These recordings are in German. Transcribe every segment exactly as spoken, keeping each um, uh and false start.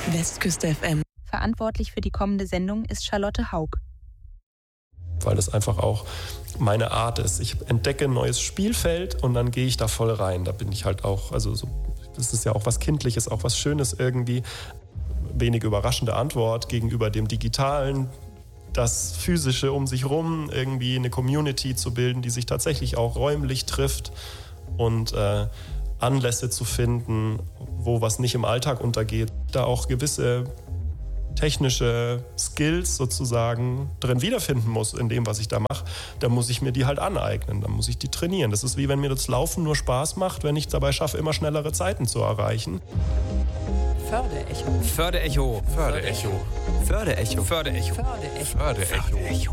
Westküste F M. Verantwortlich für die kommende Sendung ist Charlotte Haug. Weil das einfach auch meine Art ist. Ich entdecke ein neues Spielfeld und dann gehe ich da voll rein. Da bin ich halt auch, also so, das ist ja auch was Kindliches, auch was Schönes irgendwie. Wenig überraschende Antwort gegenüber dem Digitalen, das Physische um sich rum, irgendwie eine Community zu bilden, die sich tatsächlich auch räumlich trifft und äh, Anlässe zu finden, wo was nicht im Alltag untergeht. Da auch gewisse technische Skills sozusagen drin wiederfinden muss in dem, was ich da mache, dann muss ich mir die halt aneignen, dann muss ich die trainieren. Das ist wie wenn mir das Laufen nur Spaß macht, wenn ich es dabei schaffe, immer schnellere Zeiten zu erreichen. Förderecho. Förderecho. Förderecho. Förderecho. Förderecho. Förderecho. Förderecho.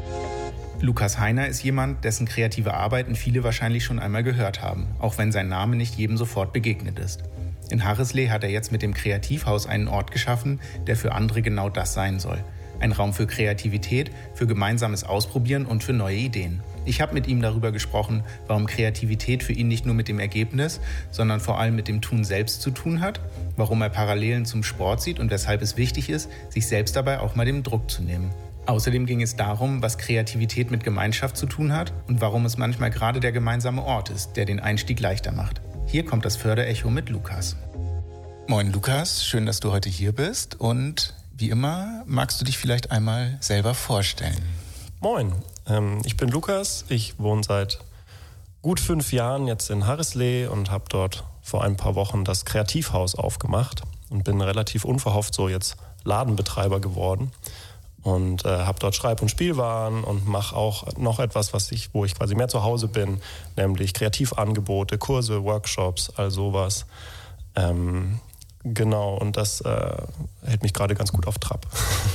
Lukas Heiner ist jemand, dessen kreative Arbeiten viele wahrscheinlich schon einmal gehört haben, auch wenn sein Name nicht jedem sofort begegnet ist. In Harrisley hat er jetzt mit dem Kreativhaus einen Ort geschaffen, der für andere genau das sein soll. Ein Raum für Kreativität, für gemeinsames Ausprobieren und für neue Ideen. Ich habe mit ihm darüber gesprochen, warum Kreativität für ihn nicht nur mit dem Ergebnis, sondern vor allem mit dem Tun selbst zu tun hat, warum er Parallelen zum Sport sieht und weshalb es wichtig ist, sich selbst dabei auch mal den Druck zu nehmen. Außerdem ging es darum, was Kreativität mit Gemeinschaft zu tun hat und warum es manchmal gerade der gemeinsame Ort ist, der den Einstieg leichter macht. Hier kommt das Förderecho mit Lukas. Moin Lukas, schön, dass du heute hier bist und wie immer magst du dich vielleicht einmal selber vorstellen. Moin, ähm, ich bin Lukas, ich wohne seit gut fünf Jahren jetzt in Harrisley und habe dort vor ein paar Wochen das Kreativhaus aufgemacht und bin relativ unverhofft so jetzt Ladenbetreiber geworden. Und äh, habe dort Schreib- und Spielwaren und mache auch noch etwas, was ich, wo ich quasi mehr zu Hause bin, nämlich Kreativangebote, Kurse, Workshops, all sowas. Ähm, genau, und das äh, hält mich gerade ganz gut auf Trab.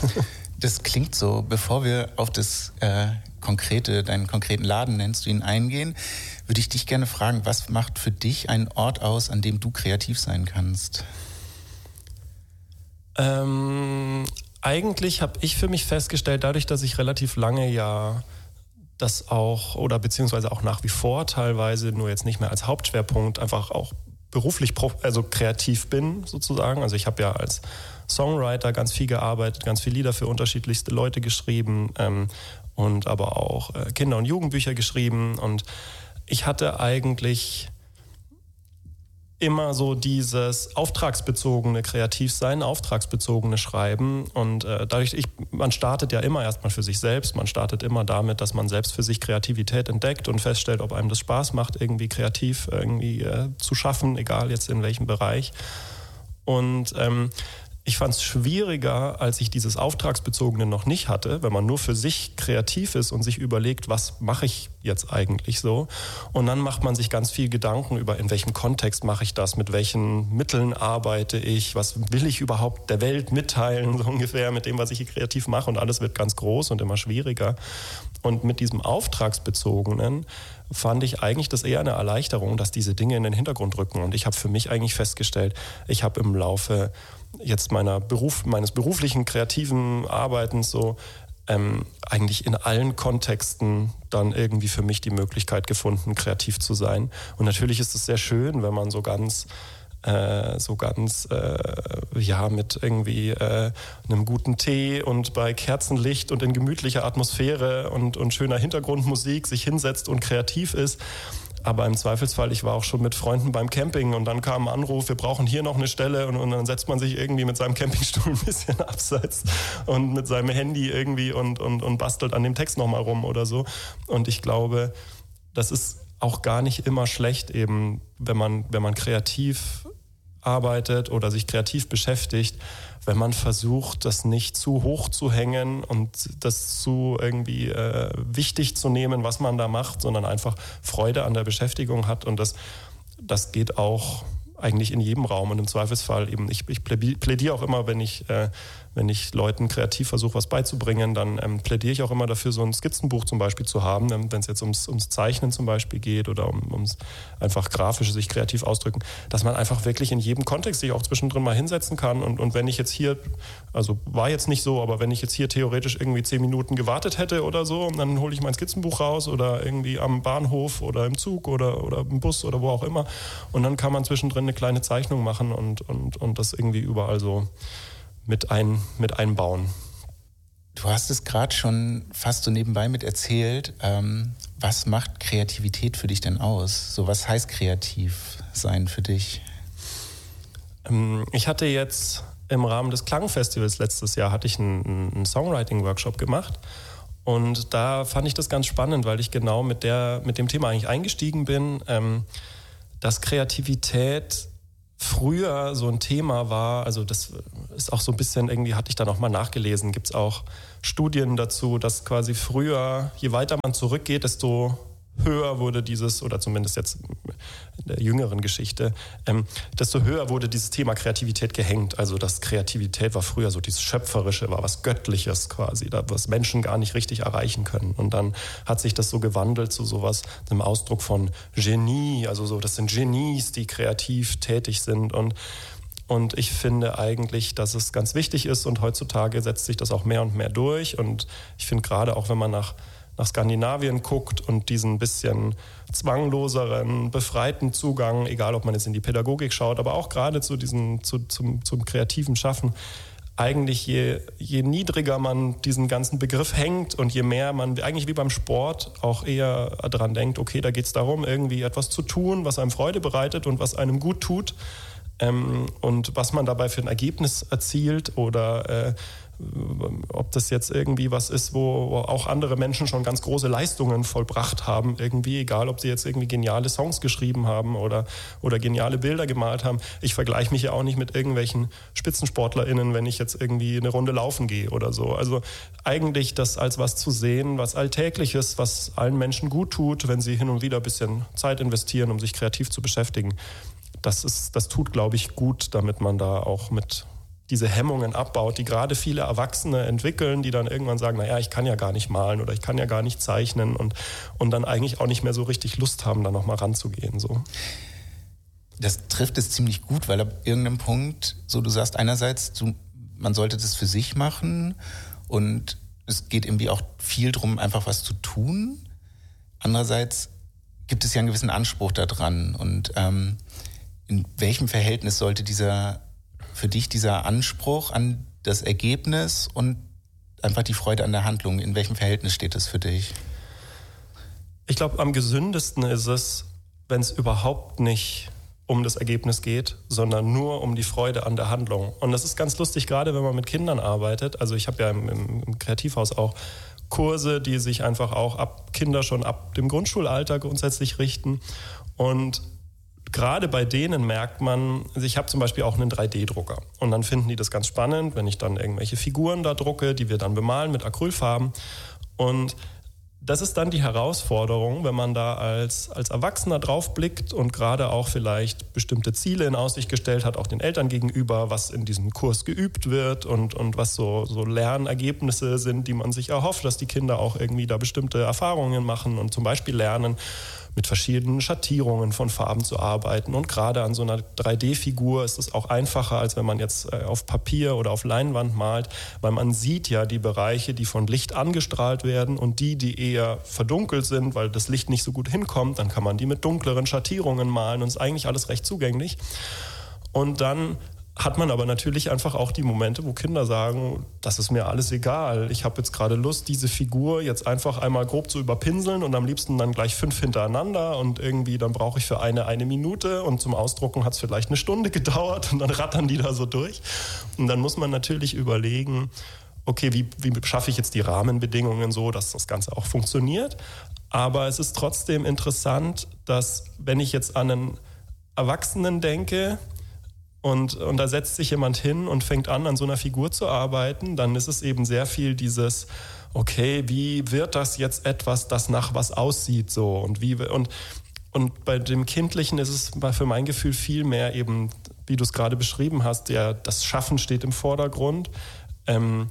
Das klingt so. Bevor wir auf das äh, konkrete, deinen konkreten Laden, nennst du ihn, eingehen, würde ich dich gerne fragen, was macht für dich einen Ort aus, an dem du kreativ sein kannst? Ähm... Eigentlich habe ich für mich festgestellt, dadurch, dass ich relativ lange ja das auch oder beziehungsweise auch nach wie vor teilweise nur jetzt nicht mehr als Hauptschwerpunkt einfach auch beruflich also kreativ bin sozusagen. Also ich habe ja als Songwriter ganz viel gearbeitet, ganz viele Lieder für unterschiedlichste Leute geschrieben ähm, und aber auch äh, Kinder- und Jugendbücher geschrieben und ich hatte eigentlich immer so dieses auftragsbezogene Kreativsein, auftragsbezogene Schreiben und äh, dadurch, ich, man startet ja immer erstmal für sich selbst, man startet immer damit, dass man selbst für sich Kreativität entdeckt und feststellt, ob einem das Spaß macht, irgendwie kreativ irgendwie äh, zu schaffen, egal jetzt in welchem Bereich. Und ähm, ich fand es schwieriger, als ich dieses Auftragsbezogene noch nicht hatte, wenn man nur für sich kreativ ist und sich überlegt, was mache ich jetzt eigentlich so. Und dann macht man sich ganz viel Gedanken über, in welchem Kontext mache ich das, mit welchen Mitteln arbeite ich, was will ich überhaupt der Welt mitteilen, so ungefähr mit dem, was ich hier kreativ mache. Und alles wird ganz groß und immer schwieriger. Und mit diesem Auftragsbezogenen fand ich eigentlich das eher eine Erleichterung, dass diese Dinge in den Hintergrund rücken. Und ich habe für mich eigentlich festgestellt, ich habe im Laufe jetzt meiner Beruf, meines beruflichen, kreativen Arbeitens so ähm, eigentlich in allen Kontexten dann irgendwie für mich die Möglichkeit gefunden, kreativ zu sein. Und natürlich ist es sehr schön, wenn man so ganz Äh, so ganz äh, ja mit irgendwie äh, einem guten Tee und bei Kerzenlicht und in gemütlicher Atmosphäre und, und schöner Hintergrundmusik sich hinsetzt und kreativ ist. Aber im Zweifelsfall, ich war auch schon mit Freunden beim Camping und dann kam ein Anruf, wir brauchen hier noch eine Stelle und, und dann setzt man sich irgendwie mit seinem Campingstuhl ein bisschen abseits und mit seinem Handy irgendwie und, und, und bastelt an dem Text nochmal rum oder so. Und ich glaube, das ist auch gar nicht immer schlecht, eben wenn man, wenn man kreativ arbeitet oder sich kreativ beschäftigt, wenn man versucht, das nicht zu hoch zu hängen und das zu irgendwie äh, wichtig zu nehmen, was man da macht, sondern einfach Freude an der Beschäftigung hat. Und das, das geht auch eigentlich in jedem Raum und im Zweifelsfall eben, ich, ich plädiere auch immer, wenn ich, äh, wenn ich Leuten kreativ versuche, was beizubringen, dann ähm, plädiere ich auch immer dafür, so ein Skizzenbuch zum Beispiel zu haben, wenn es jetzt ums, ums Zeichnen zum Beispiel geht oder um, ums einfach grafisch sich kreativ ausdrücken, dass man einfach wirklich in jedem Kontext sich auch zwischendrin mal hinsetzen kann und, und wenn ich jetzt hier, also war jetzt nicht so, aber wenn ich jetzt hier theoretisch irgendwie zehn Minuten gewartet hätte oder so, dann hole ich mein Skizzenbuch raus oder irgendwie am Bahnhof oder im Zug oder, oder im Bus oder wo auch immer und dann kann man zwischendrin eine eine kleine Zeichnung machen und, und, und das irgendwie überall so mit, ein, mit einbauen. Du hast es gerade schon fast so nebenbei mit erzählt. Ähm, was macht Kreativität für dich denn aus? So, was heißt kreativ sein für dich? Ähm, ich hatte jetzt im Rahmen des Klangfestivals letztes Jahr hatte ich einen, einen Songwriting-Workshop gemacht. Und da fand ich das ganz spannend, weil ich genau mit, der, mit dem Thema eigentlich eingestiegen bin, ähm, dass Kreativität früher so ein Thema war, also das ist auch so ein bisschen, irgendwie hatte ich da nochmal nachgelesen, gibt es auch Studien dazu, dass quasi früher, je weiter man zurückgeht, desto höher wurde dieses, oder zumindest jetzt in der jüngeren Geschichte, ähm, desto höher wurde dieses Thema Kreativität gehängt. Also dass Kreativität war früher so dieses Schöpferische, war was Göttliches quasi, da, was Menschen gar nicht richtig erreichen können. Und dann hat sich das so gewandelt zu sowas, einem Ausdruck von Genie, also so, das sind Genies, die kreativ tätig sind. Und Und ich finde eigentlich, dass es ganz wichtig ist und heutzutage setzt sich das auch mehr und mehr durch. Und ich finde gerade auch, wenn man nach nach Skandinavien guckt und diesen bisschen zwangloseren, befreiten Zugang, egal ob man jetzt in die Pädagogik schaut, aber auch gerade zu diesem, zu, zum, zum kreativen Schaffen, eigentlich je, je niedriger man diesen ganzen Begriff hängt und je mehr man, eigentlich wie beim Sport, auch eher daran denkt, okay, da geht es darum, irgendwie etwas zu tun, was einem Freude bereitet und was einem gut tut. Ähm, und was man dabei für ein Ergebnis erzielt oder äh, ob das jetzt irgendwie was ist, wo, wo auch andere Menschen schon ganz große Leistungen vollbracht haben, irgendwie, egal ob sie jetzt irgendwie geniale Songs geschrieben haben oder, oder geniale Bilder gemalt haben. Ich vergleiche mich ja auch nicht mit irgendwelchen SpitzensportlerInnen, wenn ich jetzt irgendwie eine Runde laufen gehe oder so. Also eigentlich das als was zu sehen, was Alltägliches, was allen Menschen gut tut, wenn sie hin und wieder ein bisschen Zeit investieren, um sich kreativ zu beschäftigen. Das ist, das tut, glaube ich, gut, damit man da auch mit diese Hemmungen abbaut, die gerade viele Erwachsene entwickeln, die dann irgendwann sagen, naja, ich kann ja gar nicht malen oder ich kann ja gar nicht zeichnen und, und dann eigentlich auch nicht mehr so richtig Lust haben, da nochmal ranzugehen. So. Das trifft es ziemlich gut, weil ab irgendeinem Punkt, so du sagst einerseits, du, man sollte das für sich machen und es geht irgendwie auch viel darum, einfach was zu tun. Andererseits gibt es ja einen gewissen Anspruch daran und ähm, in welchem Verhältnis sollte dieser für dich dieser Anspruch an das Ergebnis und einfach die Freude an der Handlung, in welchem Verhältnis steht das für dich? Ich glaube, am gesündesten ist es, wenn es überhaupt nicht um das Ergebnis geht, sondern nur um die Freude an der Handlung. Und das ist ganz lustig, gerade wenn man mit Kindern arbeitet. Also ich habe ja im, im, im Kreativhaus auch Kurse, die sich einfach auch ab Kinder schon ab dem Grundschulalter grundsätzlich richten. Und gerade bei denen merkt man, also ich habe zum Beispiel auch einen drei D Drucker und dann finden die das ganz spannend, wenn ich dann irgendwelche Figuren da drucke, die wir dann bemalen mit Acrylfarben. Und das ist dann die Herausforderung, wenn man da als, als Erwachsener drauf blickt und gerade auch vielleicht bestimmte Ziele in Aussicht gestellt hat, auch den Eltern gegenüber, was in diesem Kurs geübt wird und, und was so, so Lernergebnisse sind, die man sich erhofft, dass die Kinder auch irgendwie da bestimmte Erfahrungen machen und zum Beispiel lernen, mit verschiedenen Schattierungen von Farben zu arbeiten. Und gerade an so einer drei D Figur ist es auch einfacher, als wenn man jetzt auf Papier oder auf Leinwand malt, weil man sieht ja die Bereiche, die von Licht angestrahlt werden und die, die eher verdunkelt sind, weil das Licht nicht so gut hinkommt, dann kann man die mit dunkleren Schattierungen malen und ist eigentlich alles recht zugänglich. Und dann hat man aber natürlich einfach auch die Momente, wo Kinder sagen, das ist mir alles egal. Ich habe jetzt gerade Lust, diese Figur jetzt einfach einmal grob zu überpinseln und am liebsten dann gleich fünf hintereinander und irgendwie dann brauche ich für eine eine Minute und zum Ausdrucken hat es vielleicht eine Stunde gedauert und dann rattern die da so durch. Und dann muss man natürlich überlegen, okay, wie, wie schaffe ich jetzt die Rahmenbedingungen so, dass das Ganze auch funktioniert. Aber es ist trotzdem interessant, dass wenn ich jetzt an einen Erwachsenen denke, Und, und da setzt sich jemand hin und fängt an, an so einer Figur zu arbeiten, dann ist es eben sehr viel dieses, okay, wie wird das jetzt etwas, das nach was aussieht, so und wie und und bei dem Kindlichen ist es für mein Gefühl viel mehr eben, wie du es gerade beschrieben hast, der, das Schaffen steht im Vordergrund ähm,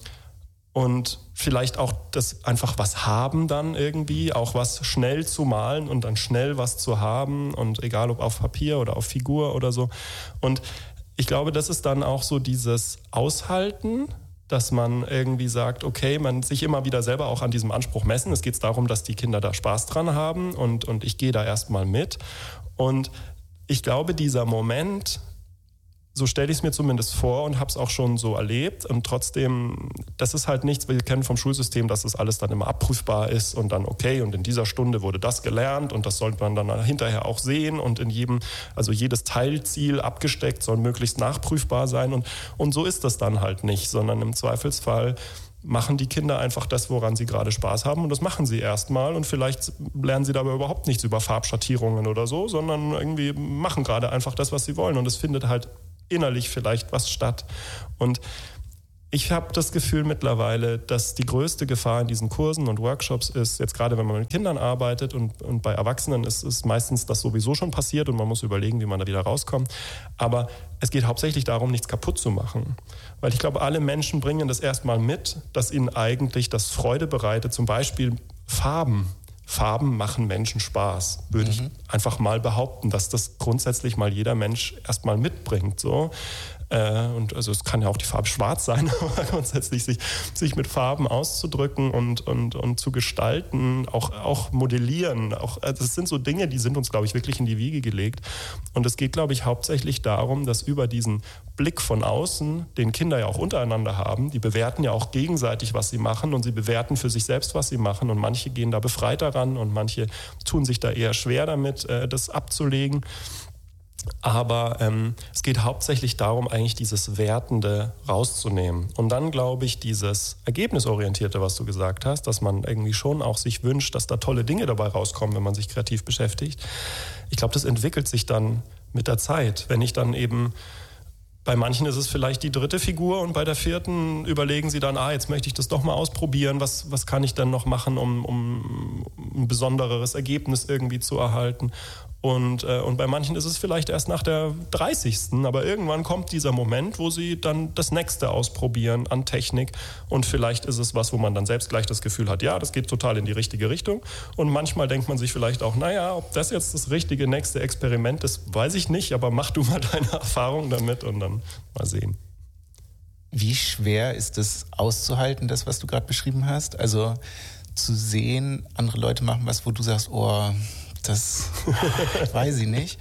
und vielleicht auch das einfach was haben dann irgendwie, auch was schnell zu malen und dann schnell was zu haben und egal ob auf Papier oder auf Figur oder so und ich glaube, das ist dann auch so dieses Aushalten, dass man irgendwie sagt, okay, man sich immer wieder selber auch an diesem Anspruch messen. Es geht darum, dass die Kinder da Spaß dran haben und, und ich gehe da erstmal mit. Und ich glaube, dieser Moment, so stelle ich es mir zumindest vor und habe es auch schon so erlebt. Und trotzdem, das ist halt nichts, wir kennen vom Schulsystem, dass das alles dann immer abprüfbar ist und dann okay, und in dieser Stunde wurde das gelernt und das sollte man dann hinterher auch sehen und in jedem, also jedes Teilziel abgesteckt soll möglichst nachprüfbar sein. Und, und so ist das dann halt nicht, sondern im Zweifelsfall machen die Kinder einfach das, woran sie gerade Spaß haben, und das machen sie erstmal, und vielleicht lernen sie dabei überhaupt nichts über Farbschattierungen oder so, sondern irgendwie machen gerade einfach das, was sie wollen, und es findet halt innerlich vielleicht was statt. Und ich habe das Gefühl mittlerweile, dass die größte Gefahr in diesen Kursen und Workshops ist, jetzt gerade wenn man mit Kindern arbeitet und, und bei Erwachsenen ist, ist meistens das sowieso schon passiert und man muss überlegen, wie man da wieder rauskommt. Aber es geht hauptsächlich darum, nichts kaputt zu machen. Weil ich glaube, alle Menschen bringen das erstmal mit, dass ihnen eigentlich das Freude bereitet, zum Beispiel Farben. Farben machen Menschen Spaß, würde mhm. ich einfach mal behaupten, dass das grundsätzlich mal jeder Mensch erstmal mitbringt. So. Und also es kann ja auch die Farbe schwarz sein, aber grundsätzlich sich, sich mit Farben auszudrücken und, und, und zu gestalten, auch, auch modellieren. Auch, also das sind so Dinge, die sind uns, glaube ich, wirklich in die Wiege gelegt. Und es geht, glaube ich, hauptsächlich darum, dass über diesen Blick von außen, den Kinder ja auch untereinander haben, die bewerten ja auch gegenseitig, was sie machen, und sie bewerten für sich selbst, was sie machen, und manche gehen da befreiter ran und manche tun sich da eher schwer damit, das abzulegen. Aber ähm, es geht hauptsächlich darum, eigentlich dieses Wertende rauszunehmen. Und dann, glaube ich, dieses Ergebnisorientierte, was du gesagt hast, dass man irgendwie schon auch sich wünscht, dass da tolle Dinge dabei rauskommen, wenn man sich kreativ beschäftigt. Ich glaube, das entwickelt sich dann mit der Zeit. Wenn ich dann eben, bei manchen ist es vielleicht die dritte Figur und bei der vierten überlegen sie dann, ah, jetzt möchte ich das doch mal ausprobieren, was, was kann ich denn noch machen, um, um ein besondereres Ergebnis irgendwie zu erhalten. Und, äh, und bei manchen ist es vielleicht erst nach der dreißigsten Aber irgendwann kommt dieser Moment, wo sie dann das Nächste ausprobieren an Technik. Und vielleicht ist es was, wo man dann selbst gleich das Gefühl hat, ja, das geht total in die richtige Richtung. Und manchmal denkt man sich vielleicht auch, naja, ob das jetzt das richtige nächste Experiment ist, weiß ich nicht. Aber mach du mal deine Erfahrung damit und dann mal sehen. Wie schwer ist es auszuhalten, das, was du gerade beschrieben hast? Also zu sehen, andere Leute machen was, wo du sagst, oh... Das weiß ich nicht.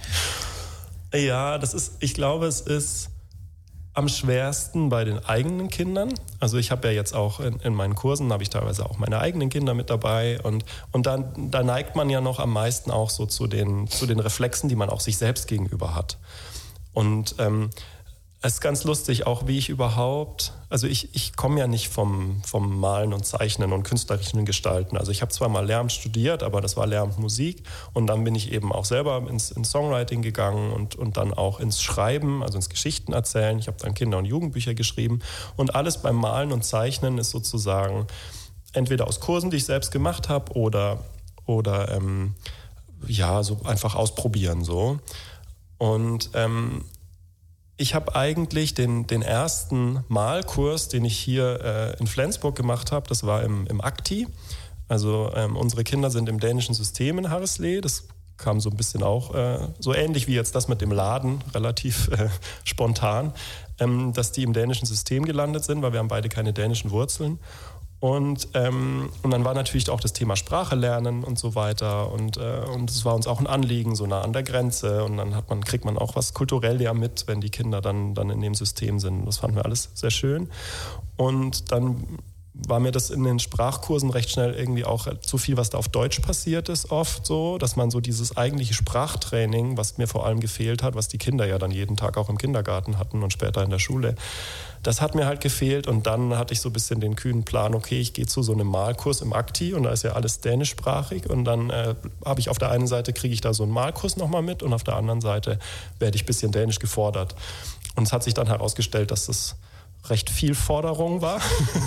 Ja, das ist, ich glaube, es ist am schwersten bei den eigenen Kindern. Also ich habe ja jetzt auch in, in meinen Kursen, habe ich teilweise auch meine eigenen Kinder mit dabei, und, und dann, da neigt man ja noch am meisten auch so zu den, zu den Reflexen, die man auch sich selbst gegenüber hat. Und ähm, es ist ganz lustig, auch wie ich überhaupt, also ich, ich komme ja nicht vom, vom Malen und Zeichnen und künstlerischen Gestalten. Also ich habe zwar mal Lehramt studiert, aber das war Lehramt Musik, und dann bin ich eben auch selber ins, ins Songwriting gegangen und, und dann auch ins Schreiben, also ins Geschichten erzählen. Ich habe dann Kinder- und Jugendbücher geschrieben, und alles beim Malen und Zeichnen ist sozusagen entweder aus Kursen, die ich selbst gemacht habe, oder, oder ähm, ja, so einfach ausprobieren so. Und ähm, ich habe eigentlich den, den ersten Malkurs, den ich hier äh, in Flensburg gemacht habe, das war im, im Akti. Also ähm, unsere Kinder sind im dänischen System in Harreslee. Das kam so ein bisschen auch, äh, so ähnlich wie jetzt das mit dem Laden, relativ äh, spontan, ähm, dass die im dänischen System gelandet sind, weil wir haben beide keine dänischen Wurzeln. Und, ähm, und dann war natürlich auch das Thema Sprache lernen und so weiter. Und äh, und es war uns auch ein Anliegen, so nah an der Grenze. Und dann hat man, kriegt man auch was kulturell ja mit, wenn die Kinder dann, dann in dem System sind. Das fanden wir alles sehr schön. Und dann war mir das in den Sprachkursen recht schnell irgendwie auch zu viel, was da auf Deutsch passiert ist, oft so, dass man so dieses eigentliche Sprachtraining, was mir vor allem gefehlt hat, was die Kinder ja dann jeden Tag auch im Kindergarten hatten und später in der Schule, das hat mir halt gefehlt. Und dann hatte ich so ein bisschen den kühnen Plan, okay, ich gehe zu so einem Malkurs im Akti, und da ist ja alles dänischsprachig, und dann äh, habe ich auf der einen Seite, kriege ich da so einen Malkurs nochmal mit, und auf der anderen Seite werde ich ein bisschen dänisch gefordert. Und es hat sich dann herausgestellt, dass das recht viel Forderung war.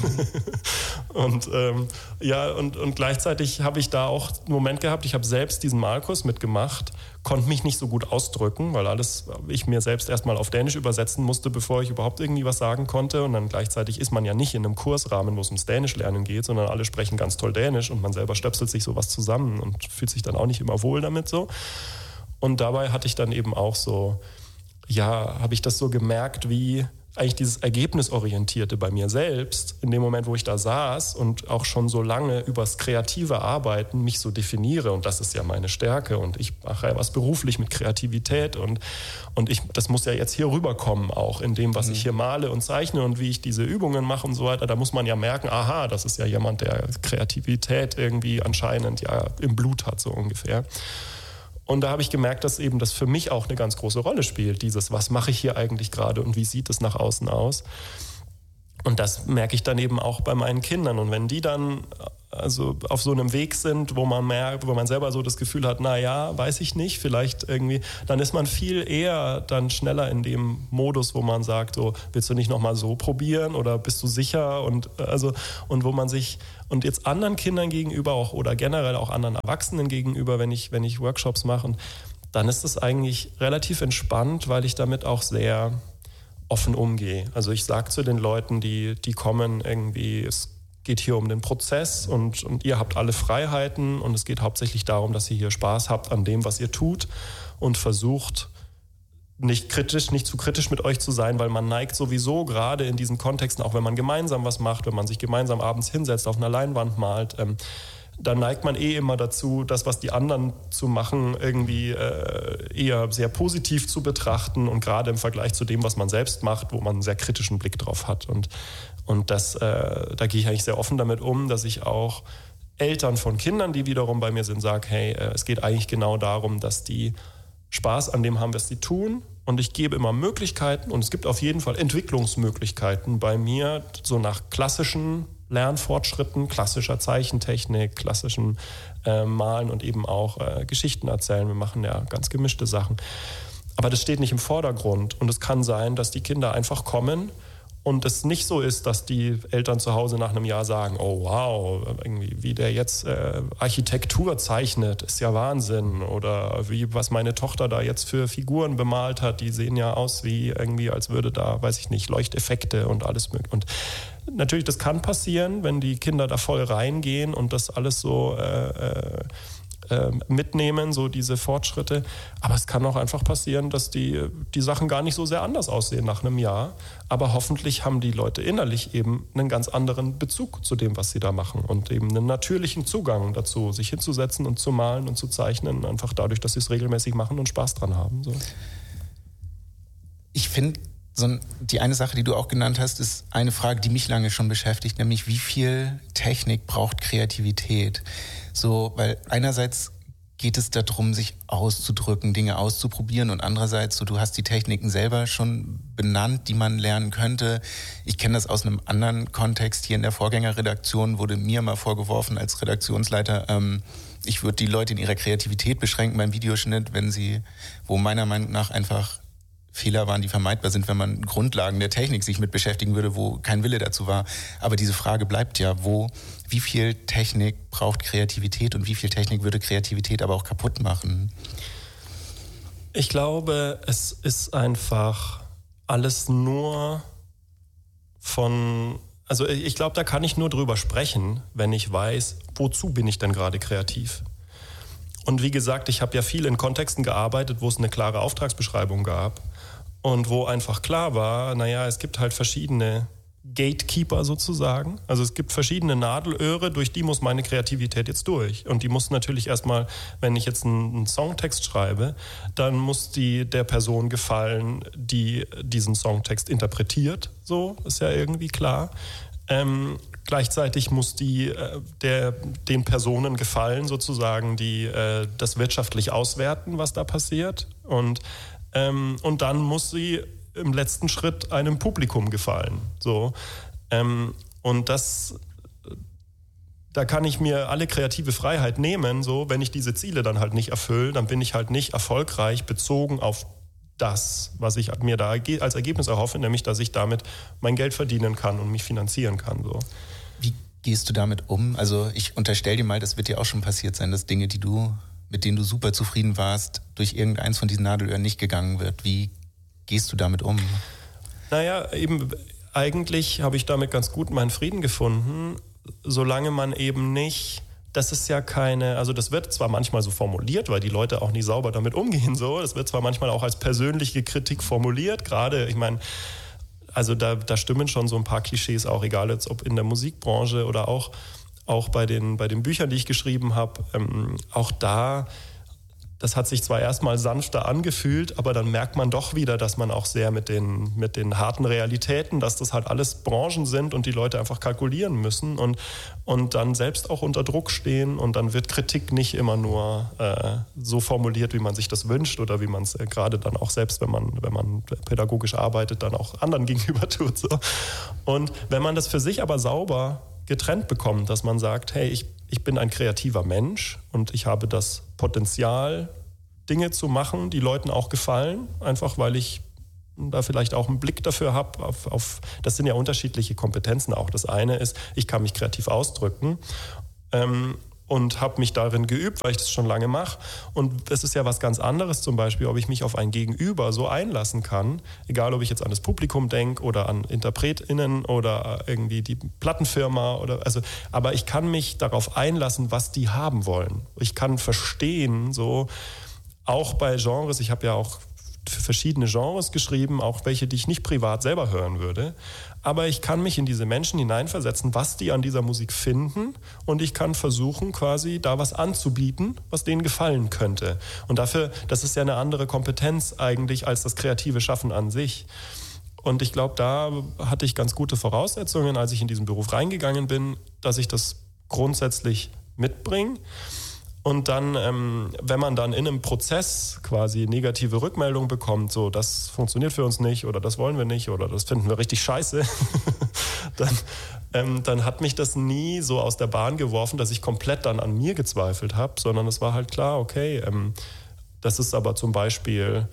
und ähm, ja, und, und gleichzeitig habe ich da auch einen Moment gehabt, ich habe selbst diesen Malkurs mitgemacht, konnte mich nicht so gut ausdrücken, weil alles ich mir selbst erstmal auf Dänisch übersetzen musste, bevor ich überhaupt irgendwie was sagen konnte. Und dann gleichzeitig ist man ja nicht in einem Kursrahmen, wo es ums Dänisch lernen geht, sondern alle sprechen ganz toll Dänisch, und man selber stöpselt sich sowas zusammen und fühlt sich dann auch nicht immer wohl damit so. Und dabei hatte ich dann eben auch so, ja, habe ich das so gemerkt, wie eigentlich dieses Ergebnisorientierte bei mir selbst, in dem Moment, wo ich da saß und auch schon so lange übers kreative Arbeiten mich so definiere, und das ist ja meine Stärke und ich mache ja was beruflich mit Kreativität und, und ich, das muss ja jetzt hier rüberkommen auch in dem, was mhm. ich hier male und zeichne und wie ich diese Übungen mache und so weiter. Da muss man ja merken, aha, das ist ja jemand, der Kreativität irgendwie anscheinend ja im Blut hat, so ungefähr. Und da habe ich gemerkt, dass eben das für mich auch eine ganz große Rolle spielt, dieses, was mache ich hier eigentlich gerade und wie sieht es nach außen aus? Und das merke ich dann eben auch bei meinen Kindern. Und wenn die dann also auf so einem Weg sind, wo man merkt, wo man selber so das Gefühl hat, na ja, weiß ich nicht, vielleicht irgendwie, dann ist man viel eher dann schneller in dem Modus, wo man sagt, so, willst du nicht nochmal so probieren oder bist du sicher? Und also, und wo man sich, und jetzt anderen Kindern gegenüber auch oder generell auch anderen Erwachsenen gegenüber, wenn ich, wenn ich Workshops mache, und dann ist es eigentlich relativ entspannt, weil ich damit auch sehr offen umgehe. Also ich sage zu den Leuten, die, die kommen irgendwie, es geht hier um den Prozess und, und ihr habt alle Freiheiten und es geht hauptsächlich darum, dass ihr hier Spaß habt an dem, was ihr tut und versucht, nicht kritisch, nicht zu kritisch mit euch zu sein, weil man neigt sowieso gerade in diesen Kontexten, auch wenn man gemeinsam was macht, wenn man sich gemeinsam abends hinsetzt, auf einer Leinwand malt, ähm, dann neigt man eh immer dazu, das, was die anderen zu machen, irgendwie äh, eher sehr positiv zu betrachten und gerade im Vergleich zu dem, was man selbst macht, wo man einen sehr kritischen Blick drauf hat. Und, und das, äh, da gehe ich eigentlich sehr offen damit um, dass ich auch Eltern von Kindern, die wiederum bei mir sind, sage, hey, äh, es geht eigentlich genau darum, dass die Spaß an dem haben, was sie tun. Und ich gebe immer Möglichkeiten und es gibt auf jeden Fall Entwicklungsmöglichkeiten bei mir, so nach klassischen Lernfortschritten, klassischer Zeichentechnik, klassischem äh, Malen und eben auch äh, Geschichten erzählen. Wir machen ja ganz gemischte Sachen. Aber das steht nicht im Vordergrund. Und es kann sein, dass die Kinder einfach kommen und es nicht so ist, dass die Eltern zu Hause nach einem Jahr sagen, oh wow, irgendwie, wie der jetzt äh, Architektur zeichnet, ist ja Wahnsinn. Oder wie, was meine Tochter da jetzt für Figuren bemalt hat, die sehen ja aus wie irgendwie, als würde da, weiß ich nicht, Leuchteffekte und alles mögliche. Und natürlich, das kann passieren, wenn die Kinder da voll reingehen und das alles so äh, äh, mitnehmen, so diese Fortschritte. Aber es kann auch einfach passieren, dass die, die Sachen gar nicht so sehr anders aussehen nach einem Jahr. Aber hoffentlich haben die Leute innerlich eben einen ganz anderen Bezug zu dem, was sie da machen und eben einen natürlichen Zugang dazu, sich hinzusetzen und zu malen und zu zeichnen, einfach dadurch, dass sie es regelmäßig machen und Spaß dran haben. So. Ich finde, So, die eine Sache, die du auch genannt hast, ist eine Frage, die mich lange schon beschäftigt, nämlich wie viel Technik braucht Kreativität? So, weil einerseits geht es darum, sich auszudrücken, Dinge auszuprobieren und andererseits, so, du hast die Techniken selber schon benannt, die man lernen könnte. Ich kenne das aus einem anderen Kontext. Hier in der Vorgängerredaktion wurde mir mal vorgeworfen als Redaktionsleiter, ähm, ich würde die Leute in ihrer Kreativität beschränken beim Videoschnitt, wenn sie, wo meiner Meinung nach einfach Fehler waren, die vermeidbar sind, wenn man Grundlagen der Technik sich mit beschäftigen würde, wo kein Wille dazu war. Aber diese Frage bleibt ja, wo, wie viel Technik braucht Kreativität und wie viel Technik würde Kreativität aber auch kaputt machen? Ich glaube, es ist einfach alles nur von, also ich glaube, da kann ich nur drüber sprechen, wenn ich weiß, wozu bin ich denn gerade kreativ? Und wie gesagt, ich habe ja viel in Kontexten gearbeitet, wo es eine klare Auftragsbeschreibung gab und wo einfach klar war, naja, es gibt halt verschiedene Gatekeeper sozusagen. Also es gibt verschiedene Nadelöhre, durch die muss meine Kreativität jetzt durch. Und die muss natürlich erstmal, wenn ich jetzt einen, einen Songtext schreibe, dann muss die der Person gefallen, die diesen Songtext interpretiert. So, ist ja irgendwie klar. Ähm, Gleichzeitig muss die äh, der, den Personen gefallen, sozusagen, die äh, das wirtschaftlich auswerten, was da passiert. Und, ähm, und dann muss sie im letzten Schritt einem Publikum gefallen. So. Ähm, und das, da kann ich mir alle kreative Freiheit nehmen. So. Wenn ich diese Ziele dann halt nicht erfülle, dann bin ich halt nicht erfolgreich bezogen auf das, was ich mir da als Ergebnis erhoffe, nämlich, dass ich damit mein Geld verdienen kann und mich finanzieren kann. So. Wie gehst du damit um? Also ich unterstelle dir mal, das wird dir auch schon passiert sein, dass Dinge, die du, mit denen du super zufrieden warst, durch irgendeins von diesen Nadelöhren nicht gegangen wird. Wie gehst du damit um? Naja, eben eigentlich habe ich damit ganz gut meinen Frieden gefunden, solange man eben nicht... Das ist ja keine, also das wird zwar manchmal so formuliert, weil die Leute auch nicht sauber damit umgehen, so. Das wird zwar manchmal auch als persönliche Kritik formuliert, gerade, ich meine, also da, da stimmen schon so ein paar Klischees auch, egal jetzt ob in der Musikbranche oder auch, auch bei den, bei den Büchern, die ich geschrieben habe. Ähm, auch da, das hat sich zwar erstmal sanfter angefühlt, aber dann merkt man doch wieder, dass man auch sehr mit den, mit den harten Realitäten, dass das halt alles Branchen sind und die Leute einfach kalkulieren müssen und, und dann selbst auch unter Druck stehen und dann wird Kritik nicht immer nur äh, so formuliert, wie man sich das wünscht oder wie man es äh, gerade dann auch selbst, wenn man, wenn man pädagogisch arbeitet, dann auch anderen gegenüber tut. So. Und wenn man das für sich aber sauber getrennt bekommt, dass man sagt, hey, ich Ich bin ein kreativer Mensch und ich habe das Potenzial, Dinge zu machen, die Leuten auch gefallen, einfach weil ich da vielleicht auch einen Blick dafür habe. Auf, auf, das sind ja unterschiedliche Kompetenzen auch. Das eine ist, ich kann mich kreativ ausdrücken ähm, und habe mich darin geübt, weil ich das schon lange mache. Und es ist ja was ganz anderes zum Beispiel, ob ich mich auf ein Gegenüber so einlassen kann, egal ob ich jetzt an das Publikum denke oder an InterpretInnen oder irgendwie die Plattenfirma oder also, aber ich kann mich darauf einlassen, was die haben wollen. Ich kann verstehen, so auch bei Genres, ich habe ja auch für verschiedene Genres geschrieben, auch welche, die ich nicht privat selber hören würde. Aber ich kann mich in diese Menschen hineinversetzen, was die an dieser Musik finden und ich kann versuchen, quasi da was anzubieten, was denen gefallen könnte. Und dafür, das ist ja eine andere Kompetenz eigentlich als das kreative Schaffen an sich. Und ich glaube, da hatte ich ganz gute Voraussetzungen, als ich in diesen Beruf reingegangen bin, dass ich das grundsätzlich mitbringe. Und dann, ähm, wenn man dann in einem Prozess quasi negative Rückmeldungen bekommt, so das funktioniert für uns nicht oder das wollen wir nicht oder das finden wir richtig scheiße, dann, ähm, dann hat mich das nie so aus der Bahn geworfen, dass ich komplett dann an mir gezweifelt habe, sondern es war halt klar, okay, ähm, das ist aber zum Beispiel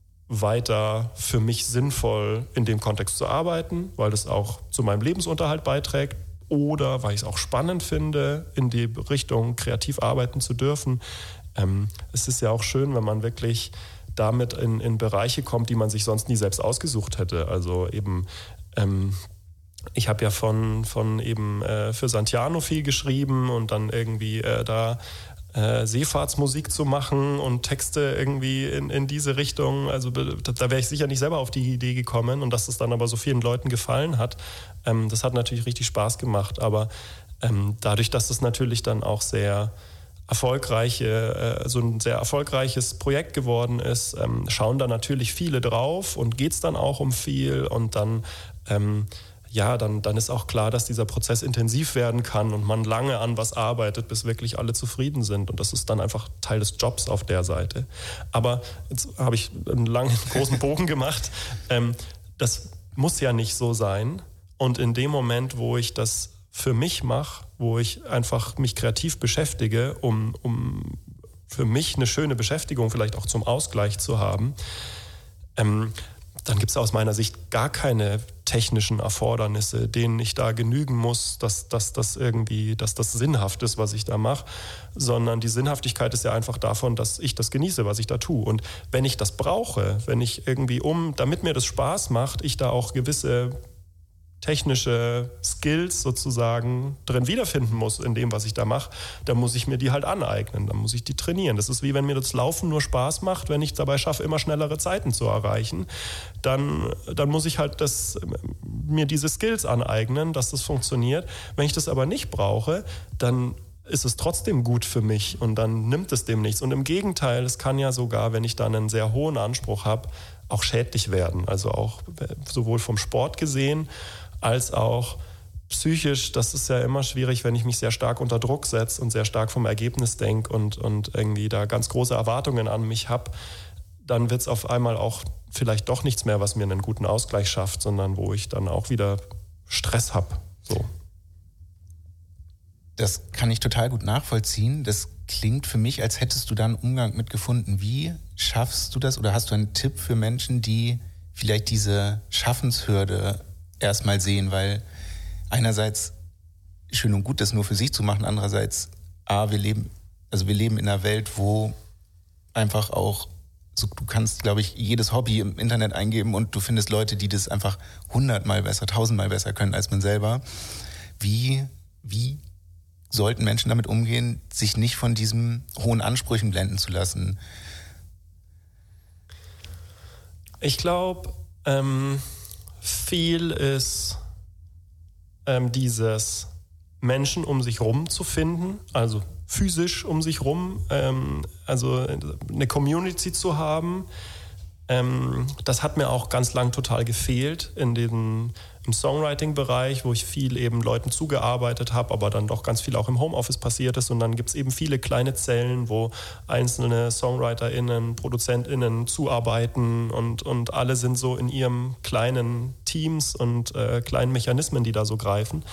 weiter für mich sinnvoll, in dem Kontext zu arbeiten, weil das auch zu meinem Lebensunterhalt beiträgt. Oder weil ich es auch spannend finde, in die Richtung kreativ arbeiten zu dürfen. Ähm, es ist ja auch schön, wenn man wirklich damit in, in Bereiche kommt, die man sich sonst nie selbst ausgesucht hätte. Also eben, ähm, ich habe ja von, von eben äh, für Santiano viel geschrieben und dann irgendwie äh, da äh, Seefahrtsmusik zu machen und Texte irgendwie in, in diese Richtung. Also da, da wäre ich sicher nicht selber auf die Idee gekommen und dass es dann aber so vielen Leuten gefallen hat. Ähm, das hat natürlich richtig Spaß gemacht, aber ähm, dadurch, dass es natürlich dann auch sehr erfolgreiche, äh, so ein sehr erfolgreiches Projekt geworden ist, ähm, schauen da natürlich viele drauf und geht es dann auch um viel und dann ähm, ja, dann, dann ist auch klar, dass dieser Prozess intensiv werden kann und man lange an was arbeitet, bis wirklich alle zufrieden sind. Und das ist dann einfach Teil des Jobs auf der Seite. Aber jetzt habe ich einen langen, großen Bogen gemacht. Ähm, das muss ja nicht so sein. Und in dem Moment, wo ich das für mich mache, wo ich einfach mich kreativ beschäftige, um, um für mich eine schöne Beschäftigung vielleicht auch zum Ausgleich zu haben, ähm, dann gibt es aus meiner Sicht gar keine technischen Erfordernisse, denen ich da genügen muss, dass, dass das irgendwie, dass das sinnhaft ist, was ich da mache, sondern die Sinnhaftigkeit ist ja einfach davon, dass ich das genieße, was ich da tue. Und wenn ich das brauche, wenn ich irgendwie um, damit mir das Spaß macht, ich da auch gewisse technische Skills sozusagen drin wiederfinden muss in dem, was ich da mache, dann muss ich mir die halt aneignen, dann muss ich die trainieren. Das ist wie wenn mir das Laufen nur Spaß macht, wenn ich dabei schaffe, immer schnellere Zeiten zu erreichen, dann, dann muss ich halt das, mir diese Skills aneignen, dass das funktioniert. Wenn ich das aber nicht brauche, dann ist es trotzdem gut für mich und dann nimmt es dem nichts. Und im Gegenteil, es kann ja sogar, wenn ich dann einen sehr hohen Anspruch habe, auch schädlich werden. Also auch sowohl vom Sport gesehen, als auch psychisch. Das ist ja immer schwierig, wenn ich mich sehr stark unter Druck setze und sehr stark vom Ergebnis denke und, und irgendwie da ganz große Erwartungen an mich habe, dann wird es auf einmal auch vielleicht doch nichts mehr, was mir einen guten Ausgleich schafft, sondern wo ich dann auch wieder Stress habe. So. Das kann ich total gut nachvollziehen. Das klingt für mich, als hättest du da einen Umgang mit gefunden. Wie schaffst du das oder hast du einen Tipp für Menschen, die vielleicht diese Schaffenshürde erstmal sehen, weil einerseits schön und gut, das nur für sich zu machen, andererseits, ah, wir leben, also wir leben in einer Welt, wo einfach auch, so, du kannst, glaube ich, jedes Hobby im Internet eingeben und du findest Leute, die das einfach hundertmal besser, tausendmal besser können als man selber. Wie, wie sollten Menschen damit umgehen, sich nicht von diesen hohen Ansprüchen blenden zu lassen? Ich glaube, ähm viel ist ähm, dieses Menschen um sich rum zu finden, also physisch um sich rum, ähm, also eine Community zu haben. Ähm, das hat mir auch ganz lang total gefehlt in diesem, im Songwriting-Bereich, wo ich viel eben Leuten zugearbeitet habe, aber dann doch ganz viel auch im Homeoffice passiert ist. Und dann gibt es eben viele kleine Zellen, wo einzelne SongwriterInnen, ProduzentInnen zuarbeiten und, und alle sind so in ihrem kleinen Teams und äh, kleinen Mechanismen, die da so greifen.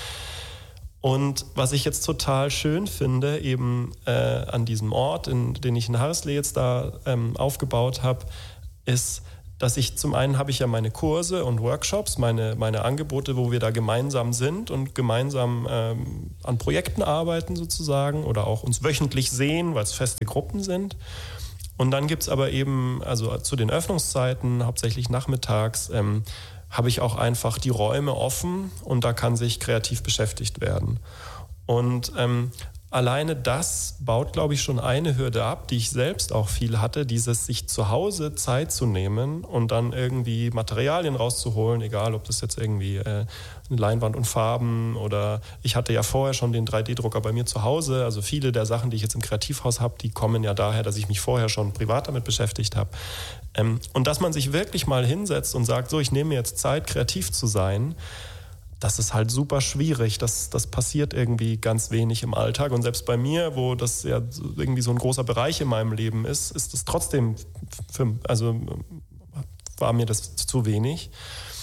Und was ich jetzt total schön finde, eben äh, an diesem Ort, in, den ich in Harrislee jetzt da ähm, aufgebaut habe, ist, dass ich zum einen habe ich ja meine Kurse und Workshops, meine, meine Angebote, wo wir da gemeinsam sind und gemeinsam ähm, an Projekten arbeiten sozusagen oder auch uns wöchentlich sehen, weil es feste Gruppen sind. Und dann gibt es aber eben, also zu den Öffnungszeiten, hauptsächlich nachmittags, ähm, habe ich auch einfach die Räume offen und da kann sich kreativ beschäftigt werden. Und ähm, alleine das baut, glaube ich, schon eine Hürde ab, die ich selbst auch viel hatte, dieses sich zu Hause Zeit zu nehmen und dann irgendwie Materialien rauszuholen, egal ob das jetzt irgendwie äh, eine Leinwand und Farben oder ich hatte ja vorher schon den drei D Drucker bei mir zu Hause, also viele der Sachen, die ich jetzt im Kreativhaus habe, die kommen ja daher, dass ich mich vorher schon privat damit beschäftigt habe. Ähm, und dass man sich wirklich mal hinsetzt und sagt, so, ich nehme mir jetzt Zeit, kreativ zu sein, das ist halt super schwierig. Das, das passiert irgendwie ganz wenig im Alltag. Und selbst bei mir, wo das ja irgendwie so ein großer Bereich in meinem Leben ist, ist es trotzdem, für, also war mir das zu wenig.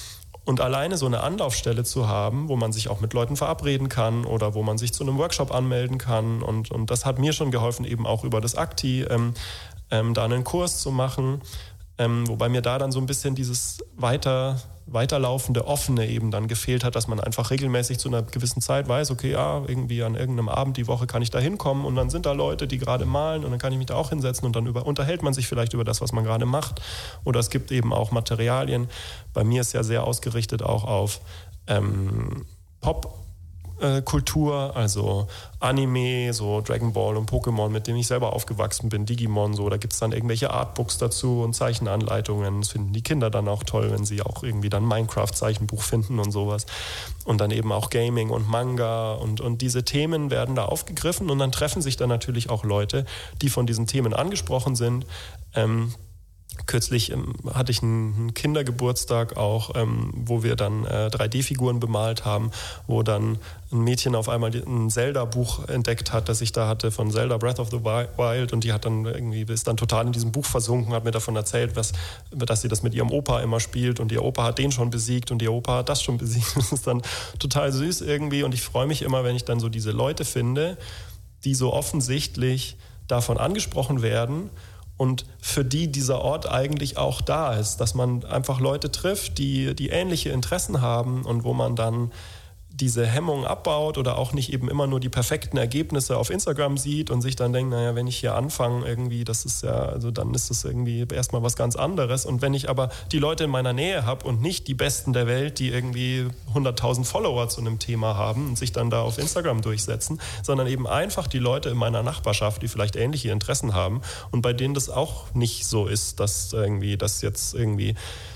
Und alleine so eine Anlaufstelle zu haben, wo man sich auch mit Leuten verabreden kann oder wo man sich zu einem Workshop anmelden kann. Und, und das hat mir schon geholfen, eben auch über das Akti ähm, ähm, da einen Kurs zu machen. Ähm, wobei mir da dann so ein bisschen dieses weiter, weiterlaufende, offene eben dann gefehlt hat, dass man einfach regelmäßig zu einer gewissen Zeit weiß, okay, ja, irgendwie an irgendeinem Abend die Woche kann ich da hinkommen und dann sind da Leute, die gerade malen und dann kann ich mich da auch hinsetzen und dann über, unterhält man sich vielleicht über das, was man gerade macht. Oder es gibt eben auch Materialien. Bei mir ist ja sehr ausgerichtet auch auf ähm, Pop- Kultur, also Anime, so Dragon Ball und Pokémon, mit dem ich selber aufgewachsen bin, Digimon, so, da gibt es dann irgendwelche Artbooks dazu und Zeichenanleitungen. Das finden die Kinder dann auch toll, wenn sie auch irgendwie dann Minecraft-Zeichenbuch finden und sowas. Und dann eben auch Gaming und Manga und, und diese Themen werden da aufgegriffen und dann treffen sich dann natürlich auch Leute, die von diesen Themen angesprochen sind. Ähm, Kürzlich ähm, hatte ich einen Kindergeburtstag auch, ähm, wo wir dann äh, drei D Figuren bemalt haben, wo dann ein Mädchen auf einmal ein Zelda-Buch entdeckt hat, das ich da hatte von Zelda Breath of the Wild und die hat dann irgendwie, ist dann total in diesem Buch versunken, hat mir davon erzählt, was, dass sie das mit ihrem Opa immer spielt und ihr Opa hat den schon besiegt und ihr Opa hat das schon besiegt. Das ist dann total süß irgendwie und ich freue mich immer, wenn ich dann so diese Leute finde, die so offensichtlich davon angesprochen werden und für die dieser Ort eigentlich auch da ist, dass man einfach Leute trifft, die, die ähnliche Interessen haben und wo man dann diese Hemmung abbaut oder auch nicht eben immer nur die perfekten Ergebnisse auf Instagram sieht und sich dann denkt, naja, wenn ich hier anfange irgendwie, das ist ja, also dann ist das irgendwie erstmal was ganz anderes. Und wenn ich aber die Leute in meiner Nähe habe und nicht die Besten der Welt, die irgendwie hunderttausend Follower zu einem Thema haben und sich dann da auf Instagram durchsetzen, sondern eben einfach die Leute in meiner Nachbarschaft, die vielleicht ähnliche Interessen haben und bei denen das auch nicht so ist, dass irgendwie das jetzt irgendwie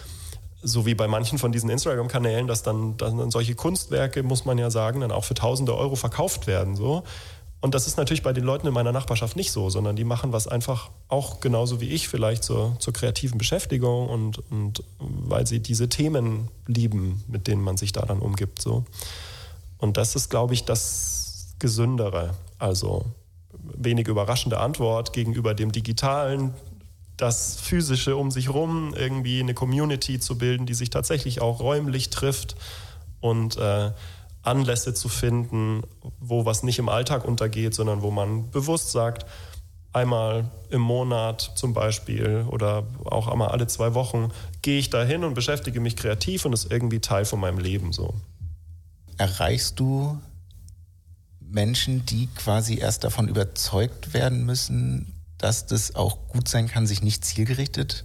so wie bei manchen von diesen Instagram-Kanälen, dass dann, dann solche Kunstwerke, muss man ja sagen, dann auch für tausende Euro verkauft werden. So. Und das ist natürlich bei den Leuten in meiner Nachbarschaft nicht so, sondern die machen was einfach auch genauso wie ich vielleicht zur, zur kreativen Beschäftigung und, und weil sie diese Themen lieben, mit denen man sich da dann umgibt. So. Und das ist, glaube ich, das Gesündere. Also wenig überraschende Antwort gegenüber dem Digitalen, das Physische um sich rum, irgendwie eine Community zu bilden, die sich tatsächlich auch räumlich trifft und äh, Anlässe zu finden, wo was nicht im Alltag untergeht, sondern wo man bewusst sagt, einmal im Monat zum Beispiel oder auch einmal alle zwei Wochen gehe ich da hin und beschäftige mich kreativ und ist irgendwie Teil von meinem Leben. So. Erreichst du Menschen, die quasi erst davon überzeugt werden müssen, dass das auch gut sein kann, sich nicht zielgerichtet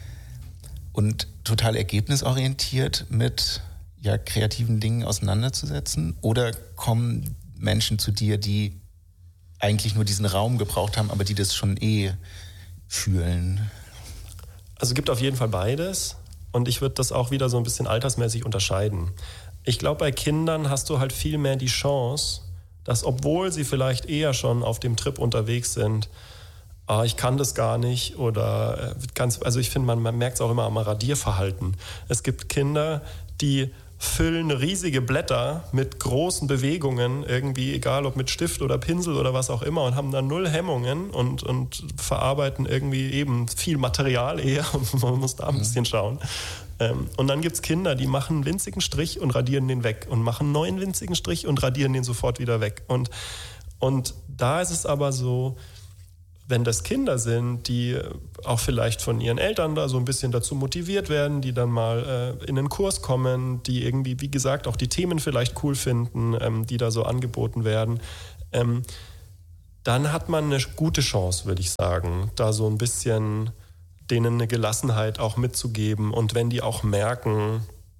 und total ergebnisorientiert mit ja, kreativen Dingen auseinanderzusetzen? Oder kommen Menschen zu dir, die eigentlich nur diesen Raum gebraucht haben, aber die das schon eh fühlen? Also es gibt auf jeden Fall beides. Und ich würde das auch wieder so ein bisschen altersmäßig unterscheiden. Ich glaube, bei Kindern hast du halt viel mehr die Chance, dass obwohl sie vielleicht eher schon auf dem Trip unterwegs sind, ah, ich kann das gar nicht oder ganz, also ich finde, man, man merkt es auch immer am Radierverhalten. Es gibt Kinder, die füllen riesige Blätter mit großen Bewegungen, irgendwie, egal ob mit Stift oder Pinsel oder was auch immer, und haben dann null Hemmungen und, und verarbeiten irgendwie eben viel Material eher und man muss da ein bisschen schauen. Ähm, und dann gibt es Kinder, die machen einen winzigen Strich und radieren den weg und machen einen neuen winzigen Strich und radieren den sofort wieder weg. Und, und da ist es aber so, wenn das Kinder sind, die auch vielleicht von ihren Eltern da so ein bisschen dazu motiviert werden, die dann mal äh, in einen Kurs kommen, die irgendwie, wie gesagt, auch die Themen vielleicht cool finden, ähm, die da so angeboten werden, ähm, dann hat man eine gute Chance, würde ich sagen, da so ein bisschen denen eine Gelassenheit auch mitzugeben. Und wenn die auch merken,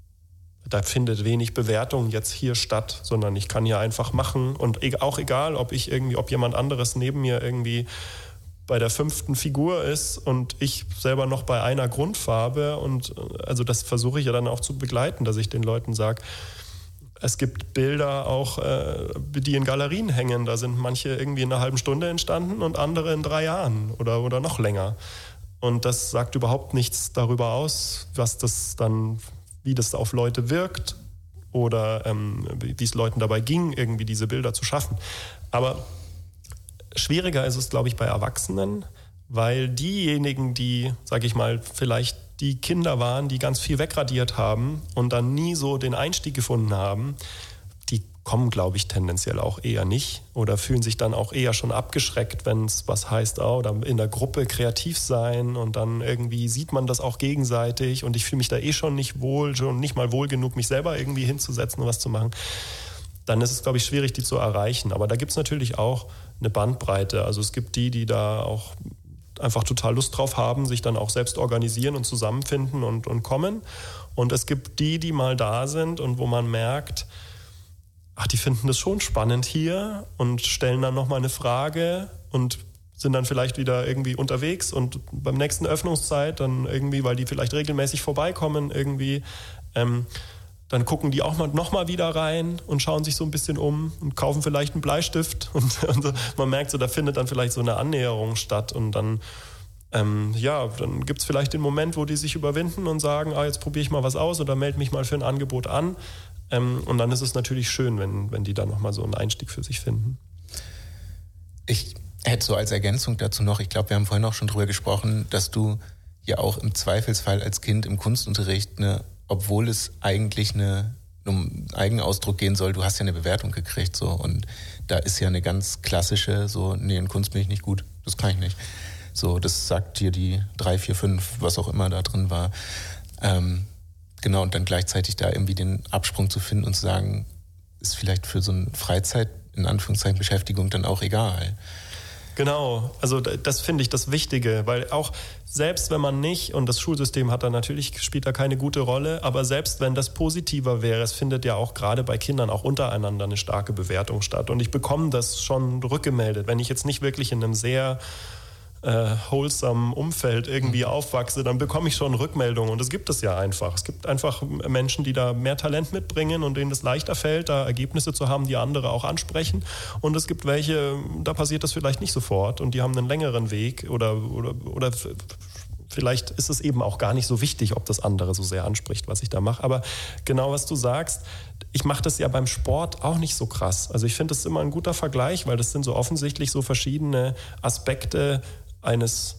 da findet wenig Bewertung jetzt hier statt, sondern ich kann hier einfach machen und auch egal, ob ich irgendwie, ob jemand anderes neben mir irgendwie bei der fünften Figur ist und ich selber noch bei einer Grundfarbe, und also das versuche ich ja dann auch zu begleiten, dass ich den Leuten sage, es gibt Bilder auch, die in Galerien hängen, da sind manche irgendwie in einer halben Stunde entstanden und andere in drei Jahren oder, oder noch länger. Und das sagt überhaupt nichts darüber aus, was das dann, wie das auf Leute wirkt oder ähm, wie es Leuten dabei ging, irgendwie diese Bilder zu schaffen. Aber schwieriger ist es, glaube ich, bei Erwachsenen, weil diejenigen, die, sage ich mal, vielleicht die Kinder waren, die ganz viel wegradiert haben und dann nie so den Einstieg gefunden haben, die kommen, glaube ich, tendenziell auch eher nicht oder fühlen sich dann auch eher schon abgeschreckt, wenn es was heißt, oh, dann in der Gruppe kreativ sein und dann irgendwie sieht man das auch gegenseitig und ich fühle mich da eh schon nicht wohl, schon nicht mal wohl genug, mich selber irgendwie hinzusetzen und was zu machen. Dann ist es, glaube ich, schwierig, die zu erreichen. Aber da gibt es natürlich auch eine Bandbreite. Also es gibt die, die da auch einfach total Lust drauf haben, sich dann auch selbst organisieren und zusammenfinden und, und kommen. Und es gibt die, die mal da sind und wo man merkt, ach, die finden das schon spannend hier und stellen dann nochmal eine Frage und sind dann vielleicht wieder irgendwie unterwegs und beim nächsten Öffnungszeit dann irgendwie, weil die vielleicht regelmäßig vorbeikommen, irgendwie ähm, dann gucken die auch mal, noch mal wieder rein und schauen sich so ein bisschen um und kaufen vielleicht einen Bleistift. Und, und so. Man merkt so, da findet dann vielleicht so eine Annäherung statt. Und dann, ähm, ja, dann gibt es vielleicht den Moment, wo die sich überwinden und sagen, ah, jetzt probiere ich mal was aus oder melde mich mal für ein Angebot an. Ähm, und dann ist es natürlich schön, wenn, wenn die dann noch mal so einen Einstieg für sich finden. Ich hätte so als Ergänzung dazu noch, ich glaube, wir haben vorhin auch schon drüber gesprochen, dass du ja auch im Zweifelsfall als Kind im Kunstunterricht eine, obwohl es eigentlich eine, um Eigenausdruck gehen soll, du hast ja eine Bewertung gekriegt, so, und da ist ja eine ganz klassische, so, nee, in Kunst bin ich nicht gut, das kann ich nicht. So, das sagt dir die drei, vier, fünf, was auch immer da drin war. Ähm, genau, und dann gleichzeitig da irgendwie den Absprung zu finden und zu sagen, ist vielleicht für so eine Freizeit, in Anführungszeichen, Beschäftigung dann auch egal. Genau, also das finde ich das Wichtige, weil auch selbst wenn man nicht, und das Schulsystem hat da natürlich, spielt da keine gute Rolle, aber selbst wenn das positiver wäre, es findet ja auch gerade bei Kindern auch untereinander eine starke Bewertung statt. Und ich bekomme das schon rückgemeldet, wenn ich jetzt nicht wirklich in einem sehr äh, wholesome Umfeld irgendwie aufwachse, dann bekomme ich schon Rückmeldungen, und das gibt es ja einfach. Es gibt einfach Menschen, die da mehr Talent mitbringen und denen es leichter fällt, da Ergebnisse zu haben, die andere auch ansprechen, und es gibt welche, da passiert das vielleicht nicht sofort und die haben einen längeren Weg oder, oder, oder vielleicht ist es eben auch gar nicht so wichtig, ob das andere so sehr anspricht, was ich da mache, aber genau was du sagst, ich mache das ja beim Sport auch nicht so krass. Also ich finde das immer ein guter Vergleich, weil das sind so offensichtlich so verschiedene Aspekte eines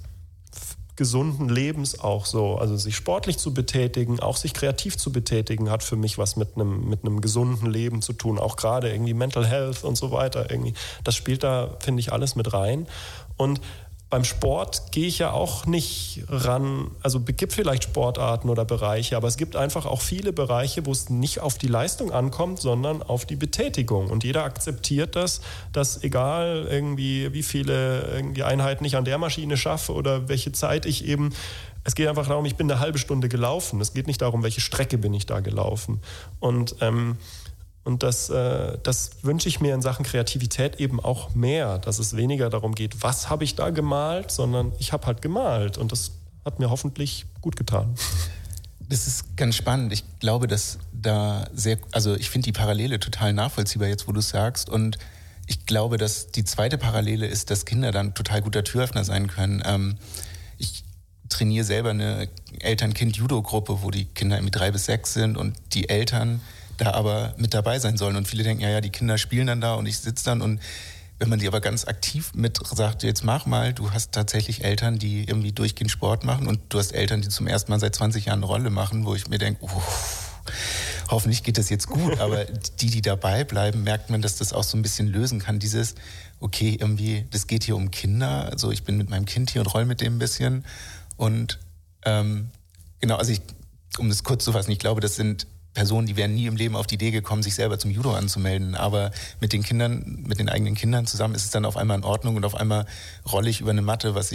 gesunden Lebens auch so. Also sich sportlich zu betätigen, auch sich kreativ zu betätigen, hat für mich was mit einem, mit einem gesunden Leben zu tun. Auch gerade irgendwie Mental Health und so weiter. Irgendwie. Das spielt da, finde ich, alles mit rein. Und beim Sport gehe ich ja auch nicht ran, also es gibt vielleicht Sportarten oder Bereiche, aber es gibt einfach auch viele Bereiche, wo es nicht auf die Leistung ankommt, sondern auf die Betätigung. Und jeder akzeptiert das, dass egal irgendwie, wie viele irgendwie Einheiten ich an der Maschine schaffe oder welche Zeit ich eben, es geht einfach darum, ich bin eine halbe Stunde gelaufen. Es geht nicht darum, welche Strecke bin ich da gelaufen. Und ähm, Und das, äh, das wünsche ich mir in Sachen Kreativität eben auch mehr, dass es weniger darum geht, was habe ich da gemalt, sondern ich habe halt gemalt, und das hat mir hoffentlich gut getan. Das ist ganz spannend. Ich glaube, dass da sehr, also ich finde die Parallele total nachvollziehbar jetzt, wo du es sagst. Und ich glaube, dass die zweite Parallele ist, dass Kinder dann total guter Türöffner sein können. Ähm, ich trainiere selber eine Eltern-Kind-Judo-Gruppe, wo die Kinder irgendwie drei bis sechs sind und die Eltern da aber mit dabei sein sollen. Und viele denken, ja, ja, die Kinder spielen dann da und ich sitze dann und wenn man die aber ganz aktiv mit sagt, jetzt mach mal, du hast tatsächlich Eltern, die irgendwie durchgehend Sport machen und du hast Eltern, die zum ersten Mal seit zwanzig Jahren eine Rolle machen, wo ich mir denke, oh, hoffentlich geht das jetzt gut. Aber die, die dabei bleiben, merkt man, dass das auch so ein bisschen lösen kann. Dieses, okay, irgendwie, das geht hier um Kinder. Also ich bin mit meinem Kind hier und roll mit dem ein bisschen. Und ähm, genau, also ich, um das kurz zu fassen, ich glaube, das sind Personen, die wären nie im Leben auf die Idee gekommen, sich selber zum Judo anzumelden. Aber mit den Kindern, mit den eigenen Kindern zusammen ist es dann auf einmal in Ordnung und auf einmal rolle ich über eine Matte, was ich